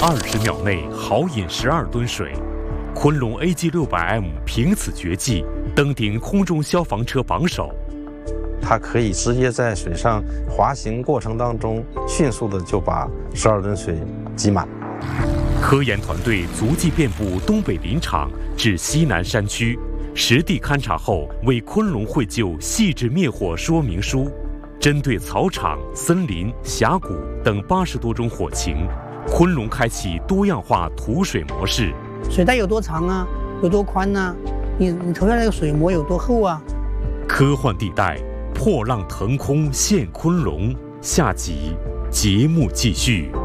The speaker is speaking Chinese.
20秒内豪饮12吨水。昆龙 AG600M 凭此绝技登顶空中消防车榜首。 它可以直接在水上滑行过程当中，迅速的就把12吨水挤满。 科研团队足迹遍布东北林场至西南山区，实地勘察后，为昆龙绘就细致灭火说明书，针对草场、森林、峡谷等80多种火情，昆龙开启多样化吐水模式。 水带有多长啊？有多宽啊？你投下来的水膜有多厚啊？ 科幻地带，破浪腾空现昆龙。下集节目继续。